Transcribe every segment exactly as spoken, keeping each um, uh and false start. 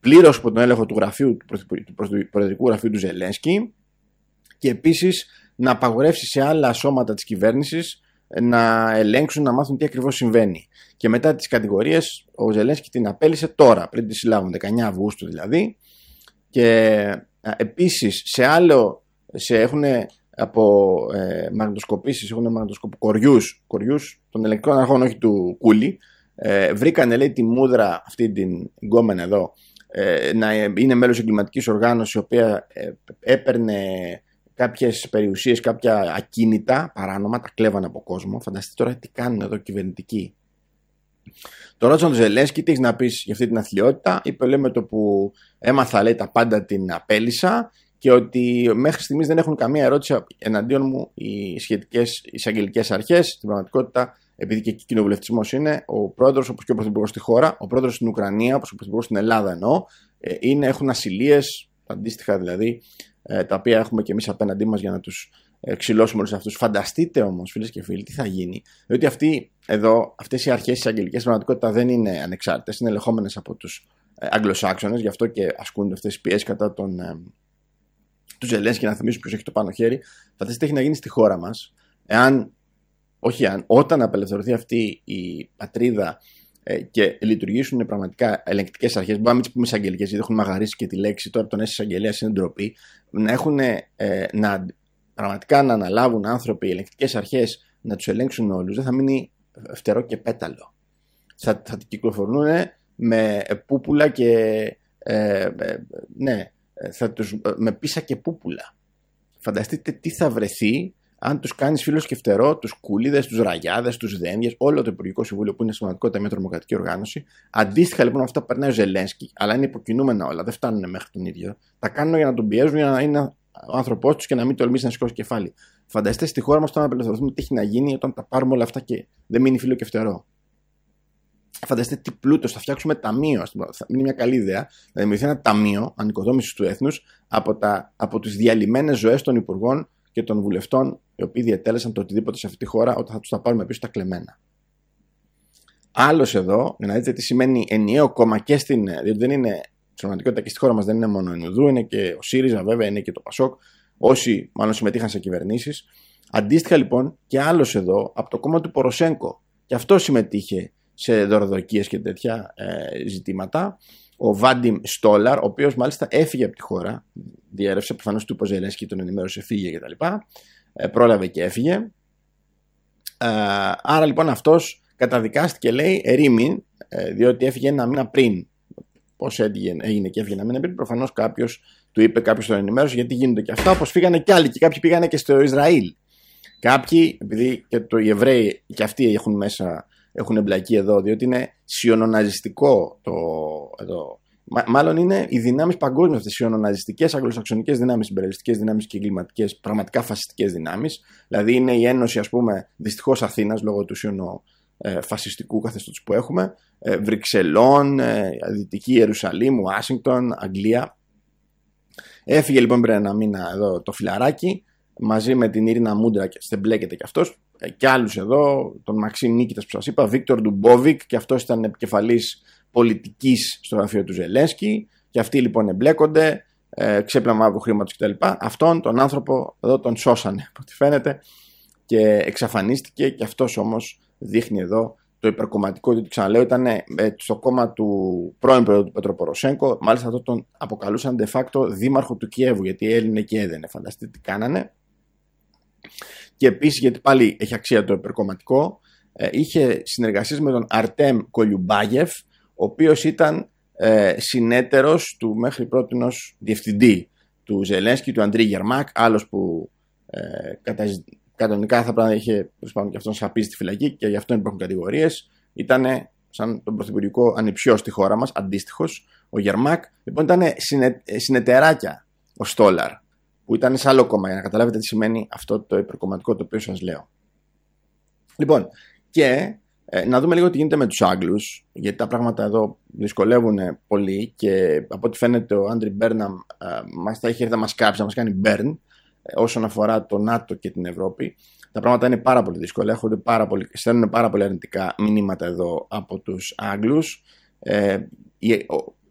πλήρως υπό τον έλεγχο του, γραφείου, του προεδρικού γραφείου του Ζελένσκι, και επίσης να απαγορεύσει σε άλλα σώματα της κυβέρνησης να ελέγξουν, να μάθουν τι ακριβώς συμβαίνει. Και μετά τις κατηγορίες ο Ζελένσκι την απέλυσε τώρα, πριν τη συλλάβουν, δεκαεννιά Αυγούστου δηλαδή. Και επίσης σε άλλο, σε έχουν από ε, μαγνητοσκοπήσεις, έχουν μαγνητοσκοπ, κοριούς, κοριούς των ελεγκτικών αρχών, όχι του Κούλι, ε, βρήκανε, λέει, τη μούδρα αυτή την γκόμενα εδώ, ε, να είναι μέλος εγκληματικής οργάνωσης, η οποία ε, έπαιρνε κάποιες περιουσίες, κάποια ακίνητα παράνομα, τα κλέβανε από κόσμο. Φανταστείτε τώρα τι κάνουν εδώ κυβερνητικοί. Το ρώτησαν τον Ζελένσκι, τι έχεις να πεις για αυτή την αθλιότητα. Είπε, λέει, με το που έμαθα, λέει, τα πάντα την απέλυσα, και ότι μέχρι στιγμής δεν έχουν καμία ερώτηση εναντίον μου οι σχετικές εισαγγελικές αρχές. Στην πραγματικότητα, επειδή και εκεί κοινοβουλευτισμός είναι, ο πρόεδρος, όπως και ο πρωθυπουργός στη χώρα, ο πρόεδρος στην Ουκρανία, όπως ο πρωθυπουργός στην Ελλάδα εννοώ, είναι, έχουν ασυλίες, αντίστοιχα δηλαδή, τα οποία έχουμε και εμείς απέναντί μας για να τους ξυλώσουμε όλους αυτούς. Φανταστείτε όμως, φίλες και φίλοι, τι θα γίνει. Διότι αυτοί εδώ, αυτές οι αρχές οι αγγελικές, στην πραγματικότητα δεν είναι ανεξάρτητες, είναι ελεγχόμενες από τους Αγγλοσάξονες, γι' αυτό και ασκούν αυτές τις πιέσεις κατά τον, ε, του Ζελένσκι, να θυμίσουν ποιος έχει το πάνω χέρι. Φανταστείτε τι έχει να γίνει στη χώρα μας, εάν, όχι αν, όταν απελευθερωθεί αυτή η πατρίδα ε, και λειτουργήσουν πραγματικά ελεγκτικές αρχές. Μπορούμε να μην τις πούμε εισαγγελικές, γιατί έχουν μαγαρίσει και τη λέξη, τώρα τον έσαι εισαγγελέας είναι ντροπή. Να έχουν ε, να, πραγματικά να αναλάβουν άνθρωποι, ελεγκτικές αρχές, να τους ελέγξουν όλους, δεν θα μείνει φτερό και πέταλο. Θα, θα κυκλοφορούν με πούπουλα και ε, ε, ναι, θα τους, με πίσα και πούπουλα. Φανταστείτε τι θα βρεθεί αν τους κάνεις φίλος και φτερό, τους κούλιδες, τους ραγιάδες, τους δένδιες, όλο το Υπουργικό Συμβούλιο που είναι στην πραγματικότητα μια τρομοκρατική οργάνωση. Αντίστοιχα λοιπόν αυτά που περνάει ο Ζελένσκι, αλλά είναι υποκινούμενα όλα, δεν φτάνουν μέχρι τον ίδιο. Τα κάνουν για να τον πιέζουν, για να είναι ο άνθρωπός τους και να μην τολμήσει να σηκώσει κεφάλι. Φανταστείτε στη χώρα μας όταν απελευθερωθούμε τι έχει να γίνει όταν τα πάρουμε όλα αυτά και δεν μείνει φίλο και φτερό. Φανταστείτε τι πλούτος, θα φτιάξουμε ταμείο. Θα είναι μια καλή ιδέα να δημιουργηθεί ένα ταμείο ανοικοδόμησης του έθνους από, τα, από τις διαλυμένες ζωές των υπουργών και των βουλευτών, οι οποίοι διετέλεσαν το οτιδήποτε σε αυτή τη χώρα, όταν θα τους τα πάρουμε πίσω τα κλεμμένα. Άλλος εδώ, για να δείτε τι σημαίνει ενιαίο κόμμα και στην. Διότι δεν είναι, στην πραγματικότητα και στη χώρα μας δεν είναι μόνο η Νουδού, είναι και ο ΣΥΡΙΖΑ, βέβαια, είναι και το ΠΑΣΟΚ, όσοι μάλλον συμμετείχαν σε κυβερνήσεις. Αντίστοιχα λοιπόν και άλλος εδώ, από το κόμμα του Ποροσέγκο, και αυτό συμμετείχε σε δωροδοκίες και τέτοια ε, ζητήματα. Ο Βάντιμ Στόλαρ, ο οποίος μάλιστα έφυγε από τη χώρα, διέρευσε, προφανώς του είπε ο Ζελένσκι, τον ενημέρωσε, φύγε κτλ. Ε, πρόλαβε και έφυγε. Ε, άρα λοιπόν αυτός καταδικάστηκε, λέει, ερήμην, ε, διότι έφυγε ένα μήνα πριν. Πώς έγινε και έφυγε ένα μήνα πριν, προφανώς κάποιος του είπε, κάποιος τον ενημέρωσε, γιατί γίνονται και αυτά, όπως φύγανε και άλλοι, και κάποιοι πήγανε και στο Ισραήλ. Κάποιοι, επειδή και το, οι Εβραίοι και αυτοί έχουν μέσα. Έχουν εμπλακεί εδώ, διότι είναι σιωνοναζιστικό το εδώ. Μάλλον είναι οι δυνάμεις παγκόσμιες αυτές, οι σιωνοναζιστικές, αγγλοσαξονικές δυνάμεις, υπερελιστικές δυνάμεις και εγκληματικές, πραγματικά φασιστικές δυνάμεις. Δηλαδή είναι η ένωση, ας πούμε, δυστυχώς Αθήνας, λόγω του σιωνοφασιστικού καθεστώτος που έχουμε, ε, Βρυξελών, ε, Δυτική Ιερουσαλήμ, Ουάσιγκτον, Αγγλία. Έφυγε λοιπόν πριν ένα μήνα εδώ το φιλαράκι, μαζί με την Ίρινα Μούντρα, και στεμπλέκεται και αυτός. Και άλλους εδώ, τον Μαξίμ Νίκητας που σας είπα, Βίκτορ Ντουμπόβικ, και αυτός ήταν επικεφαλής πολιτικής στο γραφείο του Ζελένσκι, και αυτοί λοιπόν εμπλέκονται, ε, ξέπλυμα μαύρου χρήματος κτλ. Αυτόν τον άνθρωπο εδώ τον σώσανε, από ό,τι φαίνεται, και εξαφανίστηκε, και αυτός όμως δείχνει εδώ το υπερκομματικό, γιατί ξαναλέω ήταν ε, στο κόμμα του πρώην πρόεδρου του Πέτρο Ποροσέγκο, μάλιστα αυτό τον αποκαλούσαν de facto δήμαρχο του Κιέβου, γιατί έλυνε και έδαινε, φανταστείτε τι κάνανε. Και επίσης, γιατί πάλι έχει αξία το υπερκομματικό, ε, είχε συνεργασίες με τον Αρτέμ Κολιουμπάγεφ, ο οποίος ήταν ε, συνέτερος του μέχρι πρότινος διευθυντή του Ζελένσκι, του Αντρί Γερμάκ, άλλος που ε, καταζη... κανονικά θα πρέπει να είχε και αυτόν σαπίσει στη φυλακή, και γι' αυτό υπάρχουν κατηγορίες. Ήταν σαν τον πρωθυπουργικό ανιψιό στη χώρα μας, αντίστοιχος, ο Γερμάκ. Λοιπόν, ήταν συνε... συνεταιράκια ο Στόλαρ, που ήταν σε άλλο κόμμα, για να καταλάβετε τι σημαίνει αυτό το υπερκομματικό το οποίο σας λέω. Λοιπόν, και ε, να δούμε λίγο τι γίνεται με τους Άγγλους, γιατί τα πράγματα εδώ δυσκολεύουν πολύ, και από ό,τι φαίνεται ο Άντρι Μπέρναμ ε, μας θα έχει έρθει να μας κάψει, να μας κάνει μπέρν, ε, όσον αφορά το ΝΑΤΟ και την Ευρώπη. Τα πράγματα είναι πάρα πολύ δύσκολα, έχουν πάρα πολύ, στέλνουν πάρα πολύ αρνητικά μηνύματα εδώ από τους Άγγλους. Ε, η, η,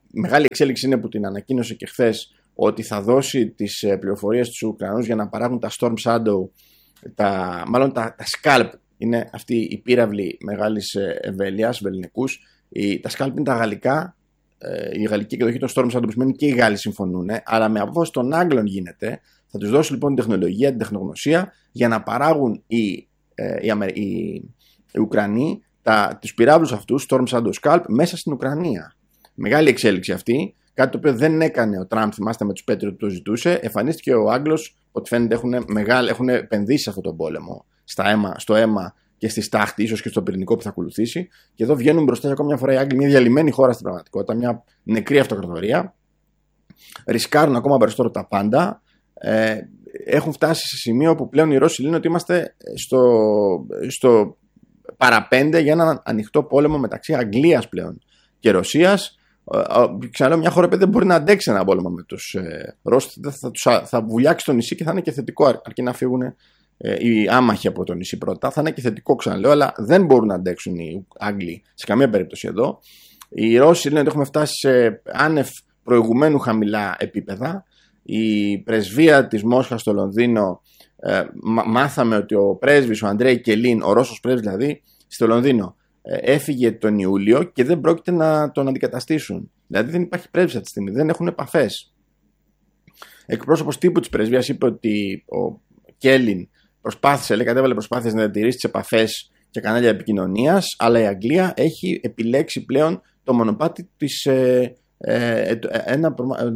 μεγάλη εξέλιξη είναι που την ανακοίνωσε και χθες ότι θα δώσει τις πληροφορίες στους Ουκρανούς για να παράγουν τα Storm Shadow, τα, μάλλον τα, τα Scalp, είναι αυτή η πύραυλη μεγάλης εμβέλειας, βελληνικούς. Τα Scalp είναι τα γαλλικά, η γαλλική εκδοχή των Storm Shadow, που σημαίνει και οι Γάλλοι συμφωνούν, αλλά με απόφαση των Άγγλων γίνεται. Θα τους δώσει λοιπόν την τεχνολογία, την τεχνογνωσία για να παράγουν οι, οι, οι, οι Ουκρανοί τα, τους πυράβλους αυτούς, Storm Shadow Scalp, μέσα στην Ουκρανία. Μεγάλη εξέλιξη αυτή, κάτι το οποίο δεν έκανε ο Τραμπ, θυμάστε, με τους Patriot που το ζητούσε. Εμφανίστηκε ο Άγγλος, ότι φαίνεται έχουν, μεγάλη, έχουν επενδύσει σε αυτόν τον πόλεμο, στα αίμα, στο αίμα και στη στάχτη, ίσως και στο πυρηνικό που θα ακολουθήσει. Και εδώ βγαίνουν μπροστά για ακόμη μια φορά οι Άγγλοι, μια διαλυμένη χώρα στην πραγματικότητα, μια νεκρή αυτοκρατορία. Ρισκάρουν ακόμα περισσότερο τα πάντα. Ε, έχουν φτάσει σε σημείο που πλέον οι Ρώσοι λένε ότι είμαστε στο, στο παραπέντε για έναν ανοιχτό πόλεμο μεταξύ Αγγλίας πλέον και Ρωσίας. Ξαναλέω, μια χώρα που δεν μπορεί να αντέξει ένα πόλεμο με τους ε, Ρώσους. Θα, θα, θα βουλιάξει το νησί και θα είναι και θετικό, αρκεί να φύγουν ε, οι άμαχοι από το νησί πρώτα. Θα είναι και θετικό, ξαναλέω, αλλά δεν μπορούν να αντέξουν οι Άγγλοι σε καμία περίπτωση εδώ. Οι Ρώσοι λένε ότι έχουμε φτάσει σε άνευ προηγουμένου χαμηλά επίπεδα. Η πρεσβεία της Μόσχας στο Λονδίνο, ε, μάθαμε ότι ο πρέσβης, ο Αντρέι Κελίν, ο Ρώσος πρέσβης δηλαδή, στο Λονδίνο, έφυγε τον Ιούλιο και δεν πρόκειται να τον αντικαταστήσουν. Δηλαδή δεν υπάρχει πρέσβης αυτή τη στιγμή, δεν έχουν επαφές. Εκπρόσωπος τύπου της πρεσβείας είπε ότι ο Κέλιν προσπάθησε, λέει, κατέβαλε προσπάθειες να διατηρήσει τις επαφές και κανάλια επικοινωνίας, αλλά η Αγγλία έχει επιλέξει πλέον το μονοπάτι της, ε, ε, ένα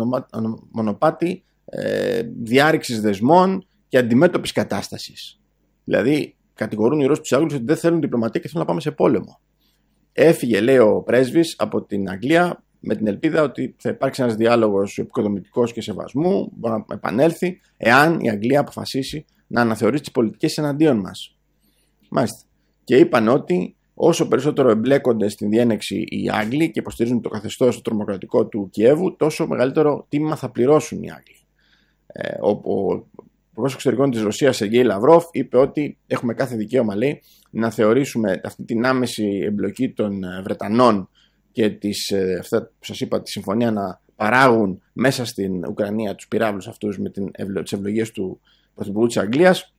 μονοπάτι ε, διάρρηξης δεσμών και αντιμέτωπης κατάστασης. Δηλαδή κατηγορούν οι Ρώσοι τους Άγγλους ότι δεν θέλουν διπλωματία και θέλουν να πάμε σε πόλεμο. Έφυγε, λέει, ο πρέσβης από την Αγγλία με την ελπίδα ότι θα υπάρξει ένας διάλογος επικοδομητικός και σεβασμού, μπορεί να επανέλθει, εάν η Αγγλία αποφασίσει να αναθεωρήσει τις πολιτικές εναντίον μας. Μάλιστα. Και είπαν ότι όσο περισσότερο εμπλέκονται στην διένεξη οι Άγγλοι και υποστηρίζουν το καθεστώς το τρομοκρατικό του Κιέβου, τόσο μεγαλύτερο τίμημα θα πληρώσουν οι Άγγλοι. Ε, ο, ο Υπουργός Εξωτερικών της Ρωσίας, Σεργέη Λαυρόφ, είπε ότι έχουμε κάθε δικαίωμα, λέει, να θεωρήσουμε αυτή την άμεση εμπλοκή των Βρετανών και της, αυτά που σας είπα, τη συμφωνία να παράγουν μέσα στην Ουκρανία τους πυράβλους αυτούς με την ευλο, τις ευλογίες του Πρωθυπουργού της Αγγλίας,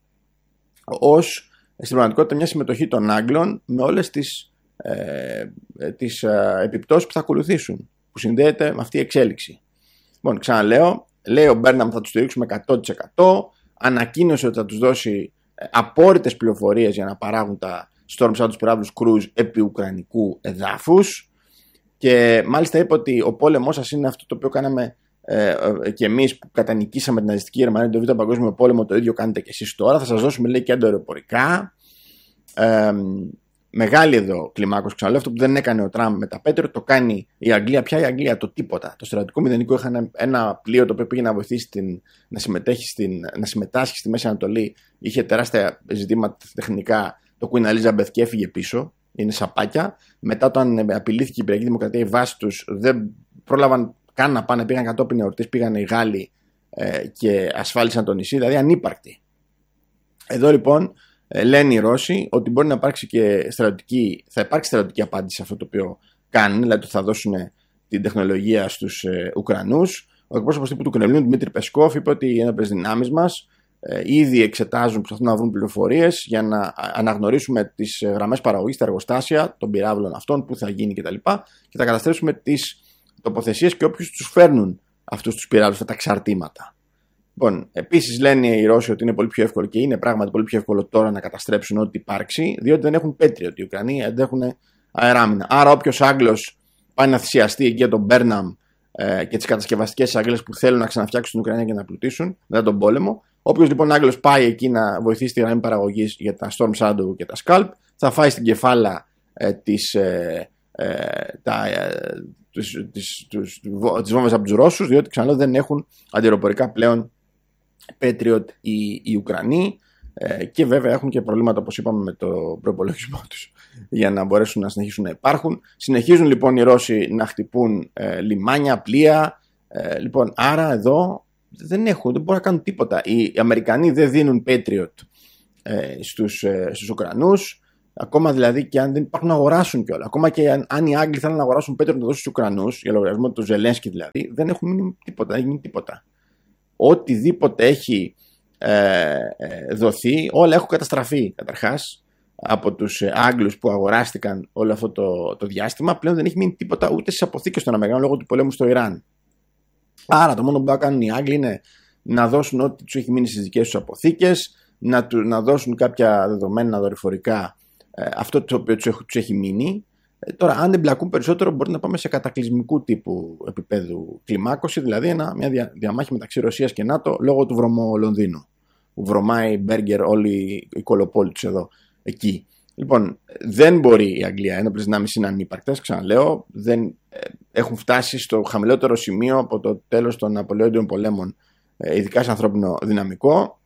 ως στην πραγματικότητα μια συμμετοχή των Άγγλων με όλες τις, ε, τις ε, επιπτώσεις που θα ακολουθήσουν, που συνδέεται με αυτή η εξέλιξη. Λοιπόν, ξαναλέω, λέει ο Μπέρναμ θα τους στηρίξουμε εκατό τοις εκατό, ανακοίνωσε ότι θα τους δώσει απόρριτες πληροφορίες για να παράγουν τα Storm Shadow, τους πυράβλους Cruise επί ουκρανικού εδάφους, και μάλιστα είπε ότι ο πόλεμός σας είναι αυτό το οποίο κάναμε ε, ε, και εμείς που κατανικήσαμε την ναζιστική Γερμανία τον Β' Παγκόσμιο Πόλεμο, το ίδιο κάνετε και εσείς τώρα. Θα σας δώσουμε, λέει, και ανταεροπορικά. Ε, μεγάλη εδώ κλιμάκωση, ξαναλέω, αυτό που δεν έκανε ο Τραμπ με τα Patriot το κάνει η Αγγλία. Πια η Αγγλία το τίποτα. Το στρατιωτικό μηδενικό είχαν ένα πλοίο το οποίο πήγε να βοηθήσει την, να, συμμετέχει στην, να συμμετάσχει στη Μέση Ανατολή. Είχε τεράστια ζητήματα τεχνικά. Το Queen Elizabeth και έφυγε πίσω. Είναι σαπάκια. Μετά, όταν απειλήθηκε η Κυπριακή Δημοκρατία, οι βάσεις τους δεν πρόλαβαν καν να πάνε. Πήγαν κατόπιν εορτής, πήγαν οι Γάλλοι ε, και ασφάλισαν το νησί. Δηλαδή ανύπαρκτοι. Εδώ λοιπόν λένε οι Ρώσοι ότι μπορεί να υπάρξει και στρατιωτική, θα υπάρξει στρατιωτική απάντηση σε αυτό το οποίο κάνουν, δηλαδή ότι θα δώσουν την τεχνολογία στους ε, Ουκρανούς. Ο εκπρόσωπος τύπου του Κρεμλίνου, Δημήτρη Πεσκόφ, είπε ότι οι ένοπλες δυνάμεις μας ε, ήδη εξετάζουν, προσπαθούν να βρουν πληροφορίες για να αναγνωρίσουμε τις γραμμές παραγωγής, τα εργοστάσια των πυράβλων αυτών, που θα γίνει κτλ. Και, και θα καταστρέψουμε τις τοποθεσίες και όποιους τους φέρνουν αυτούς τους πυράβλους, αυτά τα εξαρτήματα. Λοιπόν, επίσης λένε οι Ρώσοι ότι είναι πολύ πιο εύκολο, και είναι πράγματι πολύ πιο εύκολο τώρα να καταστρέψουν ό,τι υπάρξει, διότι δεν έχουν Patriot. Οι Ουκρανοί αντέχουν αεράμινα. Άρα, όποιος Άγγλος πάει να θυσιαστεί εκεί για τον Μπέρναμ ε, και τις κατασκευαστικές Αγγλίες που θέλουν να ξαναφτιάξουν την Ουκρανία και να πλουτίσουν μετά τον πόλεμο, όποιος λοιπόν Άγγλος πάει εκεί να βοηθήσει τη γραμμή παραγωγής για τα Storm Shadow και τα Scalp, θα φάει στην κεφάλα ε, τις, ε, ε, τα, ε, τους, τις, τους, τις βόμβες από τους Ρώσους, διότι ξαναλέω δεν έχουν αντιεροπορικά πλέον Patriot οι, οι Ουκρανοί, ε, και βέβαια έχουν και προβλήματα, όπως είπαμε, με το προϋπολογισμό τους για να μπορέσουν να συνεχίσουν να υπάρχουν. Συνεχίζουν λοιπόν οι Ρώσοι να χτυπούν ε, λιμάνια, πλοία, ε, λοιπόν, άρα εδώ δεν έχουν, δεν μπορούν να κάνουν τίποτα. Οι, οι Αμερικανοί δεν δίνουν Patriot ε, στους, ε, στους Ουκρανούς. Ακόμα δηλαδή και αν δεν υπάρχουν να αγοράσουν κιόλα. Ακόμα και αν, αν οι Άγγλοι θέλουν να αγοράσουν πέτρο να το δώσουν στους Ουκρανούς, για λογαριασμό του Ζελένσκι δηλαδή, δεν έχουν μείνει τίποτα, δεν έχει μείνει τίποτα. Οτιδήποτε έχει ε, ε, δοθεί, όλα έχουν καταστραφεί καταρχάς από τους Άγγλους που αγοράστηκαν όλο αυτό το, το διάστημα. Πλέον δεν έχει μείνει τίποτα ούτε στις αποθήκες των Αμερικανών λόγω του πολέμου στο Ιράν. Άρα το μόνο που μπορούν να κάνουν οι Άγγλοι είναι να δώσουν ό,τι τους έχει μείνει στις δικές τους αποθήκες, να, του, να δώσουν κάποια δεδομένα δορυφορικά, ε, αυτό το οποίο τους, τους έχει μείνει. Ε, τώρα, αν εμπλακούν περισσότερο, μπορεί να πάμε σε κατακλυσμικού τύπου επίπεδου κλιμάκωση, δηλαδή ένα, μια δια, διαμάχη μεταξύ Ρωσίας και ΝΑΤΟ λόγω του βρωμό Λονδίνου. Που βρωμάει Μπέργκερ όλη η κολοπόλη τους εδώ, εκεί. Λοιπόν, δεν μπορεί η Αγγλία, ένοπλες δυνάμεις είναι ανύπαρκτες, ξαναλέω, δεν ε, έχουν φτάσει στο χαμηλότερο σημείο από το τέλος των Ναπολεόντιων πολέμων, ε, ειδικά σε ανθρώπινο δυναμικό.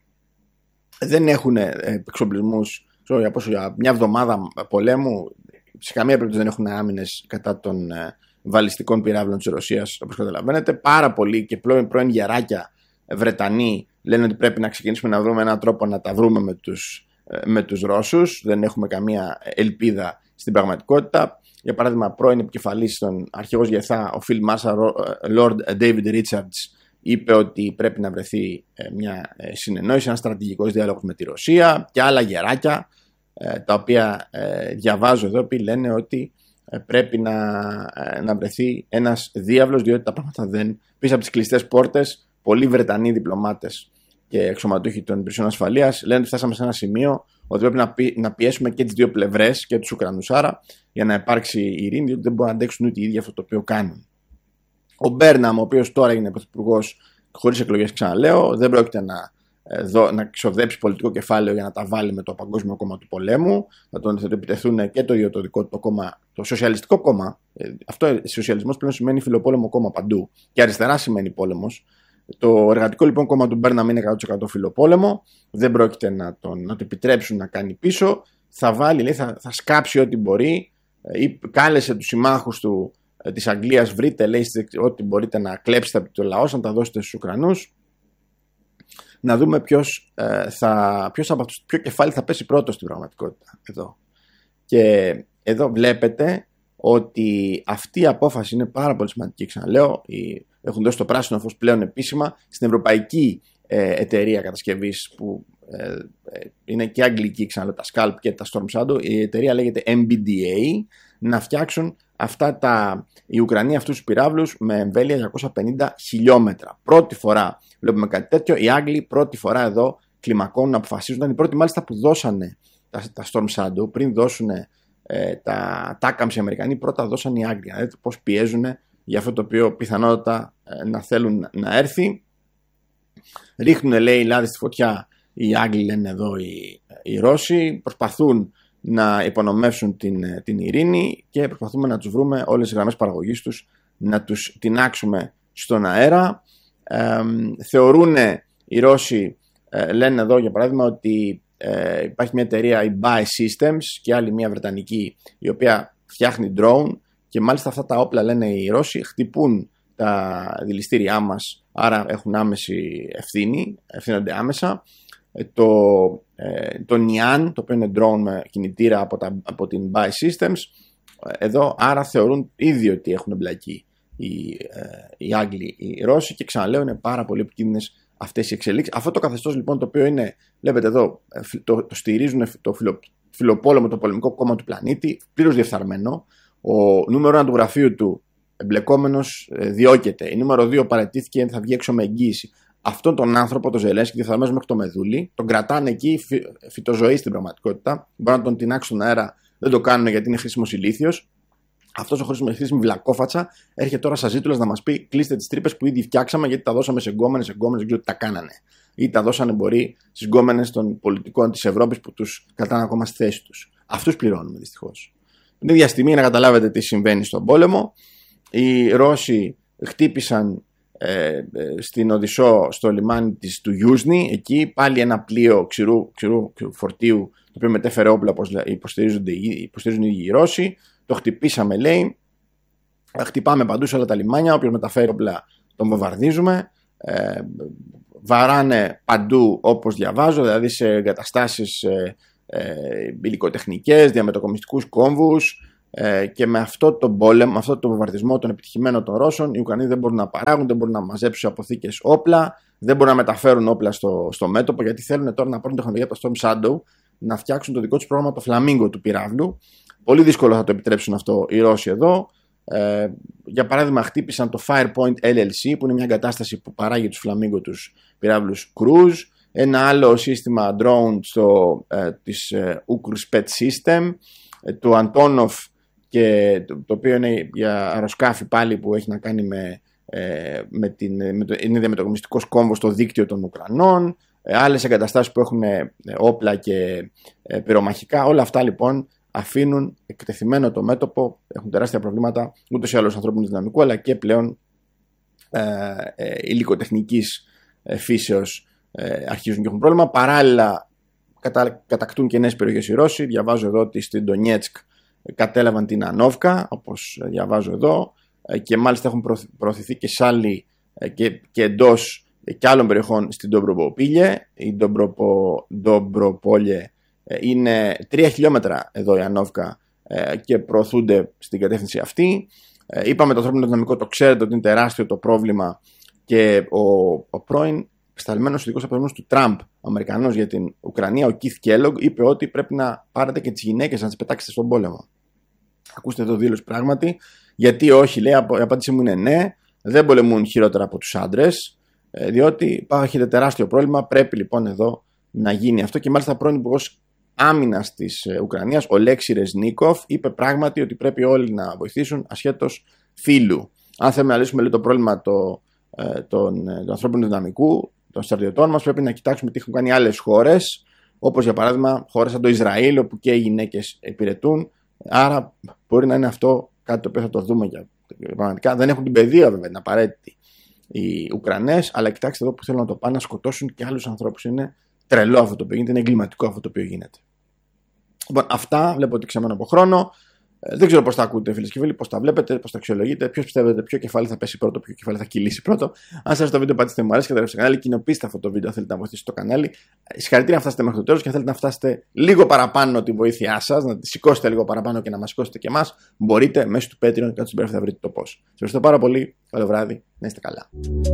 Δεν έχουν ε, εξοπλισμούς, ξέρω, για, πόσο, για μια εβδομάδα πολέμου, σε καμία περίπτωση δεν έχουν άμυνες κατά των ε, βαλιστικών πυράβλων της Ρωσίας, όπως καταλαβαίνετε. Πάρα πολλοί και πρώην, πρώην γεράκια Βρετανοί λένε ότι πρέπει να ξεκινήσουμε να βρούμε έναν τρόπο να τα βρούμε με τους με τους Ρώσους, δεν έχουμε καμία ελπίδα στην πραγματικότητα. Για παράδειγμα, πρώην επικεφαλής των αρχηγός ΓΕΘΑ, ο Field Marshal Lord David Richards, είπε ότι πρέπει να βρεθεί μια συνεννόηση, ένα στρατηγικός διάλογος με τη Ρωσία, και άλλα γεράκια, τα οποία διαβάζω εδώ, που λένε ότι πρέπει να, να βρεθεί ένας διάβλος, διότι τα πράγματα δεν, πίσω από τις κλειστές πόρτες, πολλοί Βρετανοί διπλωμάτες και εξωματούχοι των υπηρεσιών ασφαλείας λένε ότι φτάσαμε σε ένα σημείο ότι πρέπει να, πι, να πιέσουμε και τις δύο πλευρές, και τους Ουκρανούς άρα, για να υπάρξει ειρήνη, διότι δεν μπορούν να αντέξουν ούτε οι ίδιοι αυτό το οποίο κάνουν. Ο Μπέρναμ, ο οποίος τώρα είναι πρωθυπουργός χωρίς εκλογές, ξαναλέω, δεν πρόκειται να, δω, να ξοδέψει πολιτικό κεφάλαιο για να τα βάλει με το Παγκόσμιο Κόμμα του Πολέμου. Θα τον θα το επιτεθούν και το ίδιο το δικό του το κόμμα, το Σοσιαλιστικό Κόμμα. Αυτό, σοσιαλισμός πλέον σημαίνει φιλοπόλεμο κόμμα παντού, και αριστερά σημαίνει πόλεμος. Το εργατικό λοιπόν κόμμα του Μπέρναμ είναι εκατό τοις εκατό φιλοπόλεμο, δεν πρόκειται να, τον, να το επιτρέψουν να κάνει πίσω. Θα βάλει, λέει, θα, θα σκάψει ό,τι μπορεί. Ή, κάλεσε τους συμμάχους του της Αγγλίας, βρείτε, λέει, ό,τι μπορείτε να κλέψετε από το λαό, να τα δώσετε στους Ουκρανούς. Να δούμε ποιος, ε, θα, ποιος από αυτούς, ποιο κεφάλι θα πέσει πρώτο στην πραγματικότητα εδώ. Και εδώ βλέπετε ότι αυτή η απόφαση είναι πάρα πολύ σημαντική, ξαναλέω. Η, έχουν δώσει το πράσινο φως πλέον επίσημα στην Ευρωπαϊκή ε, Εταιρεία Κατασκευής, που ε, ε, είναι και αγγλική, ξαναλέω, τα Scalp και τα Storm Shadow. Η εταιρεία λέγεται εμ μπι ντι έι, να φτιάξουν αυτά τα, οι Ουκρανοί αυτούς τους πυράβλους με εμβέλεια διακόσια πενήντα χιλιόμετρα. Πρώτη φορά βλέπουμε κάτι τέτοιο. Οι Άγγλοι πρώτη φορά εδώ κλιμακώνουν, αποφασίζουν. Ήταν οι πρώτοι μάλιστα που δώσανε τα, τα Storm Shadow, πριν δώσουν ε, τα Tacams οι Αμερικανοί, πρώτα δώσαν οι Άγγλοι. Δηλαδή πώς πιέζουν για αυτό το οποίο πιθανότατα ε, να θέλουν να έρθει. Ρίχνουν, λέει, λάδι στη φωτιά οι Άγγλοι, λένε εδώ οι, οι Ρώσοι. Προσπαθούν να υπονομεύσουν την, την ειρήνη και προσπαθούμε να τους βρούμε όλες τις γραμμές παραγωγής τους, να τους τινάξουμε στον αέρα. Ε, θεωρούν οι Ρώσοι, ε, λένε εδώ για παράδειγμα, ότι ε, υπάρχει μια εταιρεία, η Buy Systems, και άλλη μια βρετανική, η οποία φτιάχνει drone, και μάλιστα αυτά τα όπλα, λένε οι Ρώσοι, χτυπούν τα δηληστήριά μας, άρα έχουν άμεση ευθύνη, ευθύνονται άμεσα. Το, ε, το Nian, το οποίο είναι drone με κινητήρα από, τα, από την Buy Systems, εδώ άρα θεωρούν ήδη ότι έχουν εμπλακεί οι, ε, οι Άγγλοι, οι Ρώσοι, και ξαναλέω είναι πάρα πολύ επικίνδυνες αυτές οι εξελίξεις. Αυτό το καθεστώς λοιπόν, το οποίο είναι, βλέπετε εδώ, το, το στηρίζουν το φιλο, φιλοπόλεμο, το πολεμικό κόμμα του πλανήτη, πλήρως διεφθαρμένο. Ο νούμερο ένα του γραφείου του εμπλεκόμενος ε, διώκεται. Η νούμερο δύο παραιτήθηκε, θα βγει έξω με εγγύηση. Αυτόν τον άνθρωπο, τον Ζελένσκι, διεφθαρμένο μέχρι το μεδούλι, τον κρατάνε εκεί φυ, φυτοζωή στην πραγματικότητα. Μπορεί να τον τεινάξουν στον αέρα, δεν το κάνουν γιατί είναι χρήσιμος ηλίθιος. Αυτός ο χρήσιμος βλακόφατσα έρχεται τώρα σαν ζήτουλας να μας πει: κλείστε τις τρύπες που ήδη φτιάξαμε, γιατί τα δώσαμε σε γκόμενες, εγκόμενες, δεν ξέρω τι τα κάνανε. Ή τα δώσανε, μπορεί, στις γκόμενες των πολιτικών της Ευρώπης που τους κρατάνε ακόμα στη θέση τους. Αυτούς πληρώνουμε δυστυχώς. Την ίδια στιγμή, να καταλάβετε τι συμβαίνει στον πόλεμο, οι Ρώσοι χτύπησαν ε, στην Οδυσσό, στο λιμάνι της, του Γιούσνη, εκεί πάλι ένα πλοίο ξηρού, ξηρού φορτίου, το οποίο μετέφερε όπλα, όπως υποστηρίζουν οι ίδιοι οι Ρώσοι. Το χτυπήσαμε, λέει. Χτυπάμε παντού σε όλα τα λιμάνια. Όποιος μεταφέρει όπλα τον βομβαρδίζουμε. Ε, βαράνε παντού, όπως διαβάζω, δηλαδή σε εγκαταστάσεις ε, ε, υλικοτεχνικές, διαμετακομιστικούς κόμβους. Ε, και με αυτό το πόλεμο, με αυτό το βομβαρδισμό των επιτυχημένων των Ρώσων, οι Ουκρανοί δεν μπορούν να παράγουν, δεν μπορούν να μαζέψουν σε αποθήκες όπλα, δεν μπορούν να μεταφέρουν όπλα στο, στο μέτωπο, γιατί θέλουν τώρα να πάρουν τεχνολογία από το Storm Shadow, να φτιάξουν το δικό τους πρόγραμμα, το Flamingo του πυράβλου. Πολύ δύσκολο θα το επιτρέψουν αυτό οι Ρώσοι εδώ. Ε, για παράδειγμα, χτύπησαν το Firepoint ελ ελ σι, που είναι μια εγκατάσταση που παράγει τους Flamingo τους πυράβλους Cruise. Ένα άλλο σύστημα drone στο, ε, της ε, Ukruspet System, ε, του Antonov, και το, το οποίο είναι για αεροσκάφη πάλι, που έχει να κάνει με, ε, με, την, με το, είναι διαμετακομιστικός κόμβος στο δίκτυο των Ουκρανών, ε, άλλες εγκαταστάσεις που έχουν ε, όπλα και ε, πυρομαχικά. Όλα αυτά λοιπόν αφήνουν εκτεθειμένο το μέτωπο, έχουν τεράστια προβλήματα ούτως ή άλλως ανθρώπινου δυναμικού, αλλά και πλέον ε, ε, υλικοτεχνικής ε, φύσεως ε, αρχίζουν και έχουν πρόβλημα. Παράλληλα κατα, κατακτούν και νέες περιοχές οι Ρώσοι. Διαβάζω εδώ ότι στην Ντονιέτσκ κατέλαβαν την Ανόβκα, όπως διαβάζω εδώ, και μάλιστα έχουν προωθηθεί και σε άλλη και, και εντός και άλλων περιοχών στην Ντομπροπόλje. Η Ντομπροπόλje είναι τρία χιλιόμετρα εδώ η Ανόβκα και προωθούνται στην κατεύθυνση αυτή. Είπαμε το ανθρώπινο δυναμικό, το ξέρετε ότι είναι τεράστιο το πρόβλημα, και ο, ο πρώην σταλμένος ειδικός απευθυνόμενος του Τραμπ, ο Αμερικανός για την Ουκρανία, ο Keith Kellogg, είπε ότι πρέπει να πάρετε και τις γυναίκες να τις πετάξετε στον πόλεμο. Ακούστε εδώ δήλωση πράγματι. Γιατί όχι, λέει, η απάντησή μου είναι ναι, δεν πολεμούν χειρότερα από τους άντρες, διότι υπάρχει τεράστιο πρόβλημα. Πρέπει λοιπόν εδώ να γίνει αυτό. Και μάλιστα πρώην υπουργός άμυνας της Ουκρανίας, ο Λέξη Ρεζνίκοφ, είπε πράγματι ότι πρέπει όλοι να βοηθήσουν ασχέτως φύλου. Αν θέλουμε να λύσουμε, λέει, το πρόβλημα το, τον, του ανθρώπινου δυναμικού, των στρατιωτών μας, πρέπει να κοιτάξουμε τι έχουν κάνει άλλες χώρες, όπως για παράδειγμα χώρες σαν το Ισραήλ, όπου και οι γυναίκες υπηρετούν. Άρα μπορεί να είναι αυτό κάτι το οποίο θα το δούμε για πραγματικά. Δεν έχουν την παιδεία βέβαια, είναι απαραίτητη οι Ουκρανές, αλλά κοιτάξτε εδώ που θέλουν να το πάνε, να σκοτώσουν και άλλους ανθρώπους. Είναι τρελό αυτό το οποίο γίνεται, είναι εγκληματικό αυτό το οποίο γίνεται. Λοιπόν, αυτά βλέπω ότι ξεμένω από χρόνο. Ε, δεν ξέρω πώς τα ακούτε, φίλες και φίλοι, πώς τα βλέπετε, πώς τα αξιολογείτε, ποιος πιστεύετε ποιο κεφάλι θα πέσει πρώτο, ποιο κεφάλι θα κυλήσει πρώτο. Αν σας το βίντεο πατήστε μου αρέσει και κατεβείτε στο κανάλι, κοινοποιήστε αυτό το βίντεο αν θέλετε να βοηθήσετε το κανάλι. Συγχαρητήρια να φτάσετε μέχρι το τέλος, και αν θέλετε να φτάσετε λίγο παραπάνω τη βοήθειά σας, να τη σηκώσετε λίγο παραπάνω και να μας σηκώσετε και εμάς, μπορείτε μέσω του Patreon, κάτω στην περίπτωση θα βρείτε το πώς. Σας ευχαριστώ πάρα πολύ. Καλό βράδυ, να είστε καλά.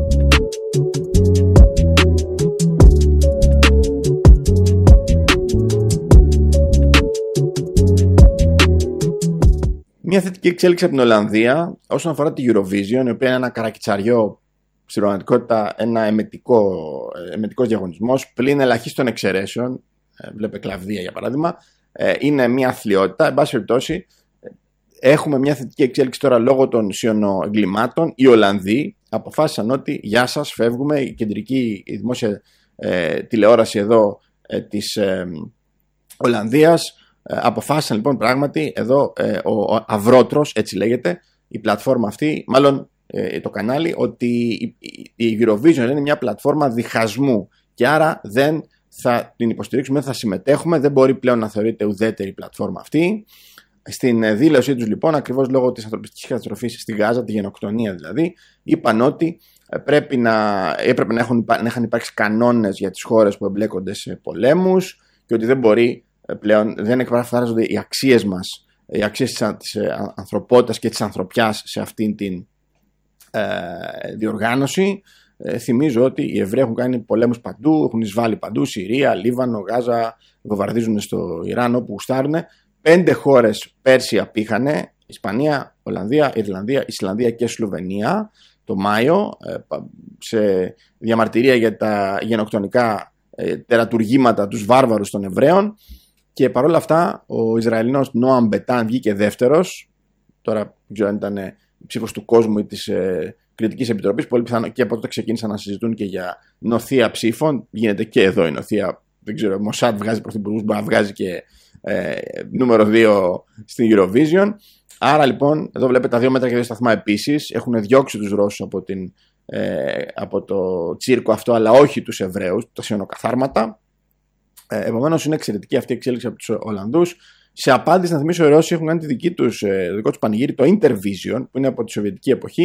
Μια θετική εξέλιξη από την Ολλανδία όσον αφορά τη Eurovision, η οποία είναι ένα καρακιτσαριό, στην πραγματικότητα ένα εμετικό, εμετικός διαγωνισμός, πλην ελαχίστων εξαιρέσεων. Βλέπε Κλαβδία για παράδειγμα. Είναι μια αθλειότητα. Εν πάση περιπτώσει, έχουμε μια θετική εξέλιξη τώρα λόγω των σιωνοεγκλημάτων. Οι Ολλανδοί αποφάσισαν ότι γεια σας, φεύγουμε. Η κεντρική η δημόσια ε, τηλεόραση εδώ ε, της ε, Ολλανδίας αποφάσισαν λοιπόν πράγματι εδώ ε, ο Αυρότρος, έτσι λέγεται η πλατφόρμα αυτή, μάλλον ε, το κανάλι, ότι η Eurovision είναι μια πλατφόρμα διχασμού και άρα δεν θα την υποστηρίξουμε, δεν θα συμμετέχουμε, δεν μπορεί πλέον να θεωρείται ουδέτερη η πλατφόρμα αυτή. Στην δήλωσή τους λοιπόν, ακριβώς λόγω της ανθρωπιστικής καταστροφής στη Γάζα, τη γενοκτονία δηλαδή, είπαν ότι πρέπει να, έπρεπε να έχουν, να είχαν υπάρξει κανόνες για τις χώρες που εμπλέκονται σε πολέμους και ότι δεν μπορεί πλέον, δεν εκφράζονται οι αξίες μας, οι αξίες της, της ανθρωπότητας και της ανθρωπιάς σε αυτήν την ε, διοργάνωση. Ε, θυμίζω ότι οι Εβραίοι έχουν κάνει πολέμους παντού, έχουν εισβάλει παντού, Συρία, Λίβανο, Γάζα, βομβαρδίζουν στο Ιράν όπου γουστάρουν. Πέντε χώρες πέρσι απήχανε, Ισπανία, Ολλανδία, Ιρλανδία, Ισλανδία και Σλοβενία το Μάιο, ε, σε διαμαρτυρία για τα γενοκτονικά ε, τερατουργήματα, τους βάρβαρους των Εβραίων. Και παρόλα αυτά, ο Ισραηλινός Νόαμ Μπετάν βγήκε δεύτερος. Τώρα δεν ξέρω αν ήταν ψήφος του κόσμου ή της ε, κριτικής επιτροπής. Πολύ πιθανό και από τότε ξεκίνησαν να συζητούν και για νοθεία ψήφων. Γίνεται και εδώ η νοθεία. Δεν ξέρω, Μοσάτ βγάζει πρωθυπουργούς, μπορεί να βγάζει και ε, νούμερο δύο στην Eurovision. Άρα λοιπόν, εδώ βλέπετε τα δύο μέτρα και δύο σταθμά επίσης. Έχουν διώξει τους Ρώσους από, την, ε, από το τσίρκο αυτό, αλλά όχι τους Εβραίους, τα σιωνοκαθάρματα. Ε, Επομένως, είναι εξαιρετική αυτή η εξέλιξη από τους Ολλανδούς. Σε απάντηση, να θυμίσω, οι Ρώσοι έχουν κάνει τη δική τους, το δικό τους πανηγύρι, το Intervision, που είναι από τη Σοβιετική εποχή.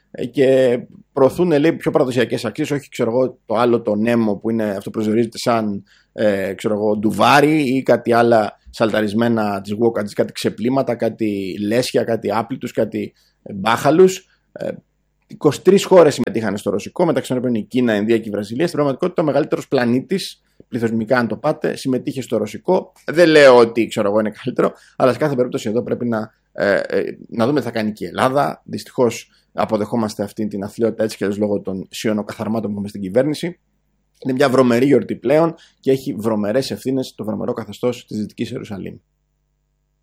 και προωθούν, λέει, πιο παραδοσιακές αξίες, όχι, ξέρω εγώ, το άλλο το νέμο που είναι, αυτό προσδιορίζεται σαν ε, ξέρω εγώ, ντουβάρι ή κάτι άλλα σαλταρισμένα της Walkers, κάτι ξεπλήματα, κάτι λέσια, κάτι άπλητους, κάτι μπάχαλους. Ε, είκοσι τρεις χώρες συμμετείχαν στο ρωσικό, μεταξύ των οποίων η Κίνα, η Ινδία και η Βραζιλία. Στην πραγματικότητα, ο μεγαλύτερος πλανήτης, πληθυσμικά αν το πάτε, συμμετείχε στο ρωσικό. Δεν λέω ότι, ξέρω εγώ, είναι καλύτερο, αλλά σε κάθε περίπτωση εδώ πρέπει να, ε, ε, να δούμε τι θα κάνει και η Ελλάδα. Δυστυχώς αποδεχόμαστε αυτή την αθλειότητα έτσι και αλλιώς λόγω των σιωνοκαθαρμάτων που έχουμε στην κυβέρνηση. Είναι μια βρωμερή γιορτή πλέον και έχει βρωμερές ευθύνες το βρωμερό καθεστώς της Δυτικής Ιερουσαλήμ.